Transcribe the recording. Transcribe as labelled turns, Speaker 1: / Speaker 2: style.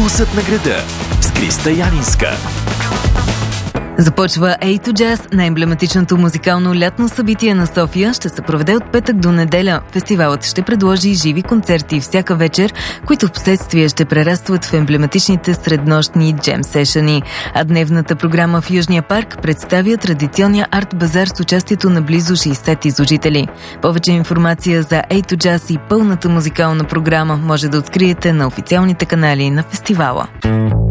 Speaker 1: Пулсът на града с Криста Янинска.
Speaker 2: Започва A2 Jazz, най-емблематичното музикално лятно събитие на София. Ще се проведе от петък до неделя. Фестивалът ще предложи живи концерти всяка вечер, които в последствие ще прерастват в емблематичните среднощни джем сешъни. А дневната програма в Южния парк представя традиционния арт-базар с участието на близо 60 изложители. Повече информация за A2 Jazz и пълната музикална програма може да откриете на официалните канали на фестивала.